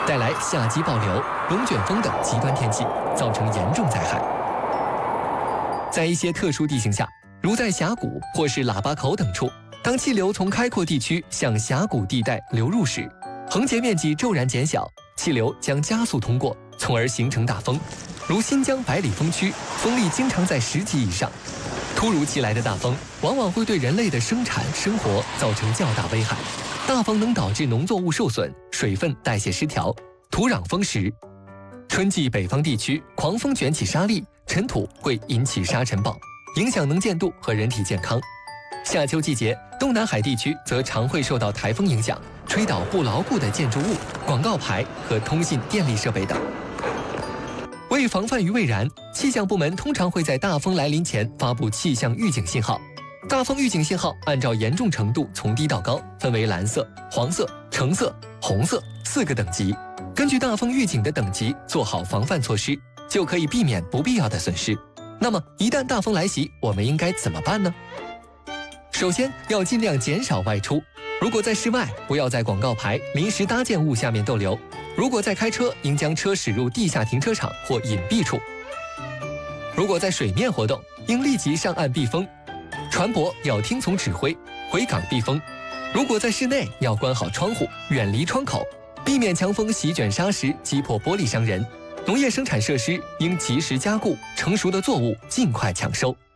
带来夏季暴流、龙卷风等极端天气，造成严重灾害。在一些特殊地形下，如在峡谷或是喇叭口等处，当气流从开阔地区向峡谷地带流入时，横截面积骤然减小，气流将加速通过，从而形成大风。如新疆百里风区，风力经常在10级以上。突如其来的大风往往会对人类的生产生活造成较大危害。大风能导致农作物受损、水分代谢失调、土壤丰实。春季北方地区狂风卷起沙粒，尘土会引起沙尘暴，影响能见度和人体健康。夏秋季节，东南海地区则常会受到台风影响，吹倒不牢固的建筑物、广告牌和通信电力设备等。为防范于未然，气象部门通常会在大风来临前发布气象预警信号。大风预警信号按照严重程度从低到高，分为蓝色、黄色、橙色、红色4个等级。根据大风预警的等级做好防范措施，就可以避免不必要的损失。那么，一旦大风来袭，我们应该怎么办呢？首先，要尽量减少外出。如果在室外，不要在广告牌、临时搭建物下面逗留。如果在开车，应将车驶入地下停车场或隐蔽处。如果在水面活动，应立即上岸避风。船舶要听从指挥，回港避风。如果在室内，要关好窗户，远离窗口，避免强风席卷砂石，击破玻璃伤人。农业生产设施应及时加固，成熟的作物尽快抢收。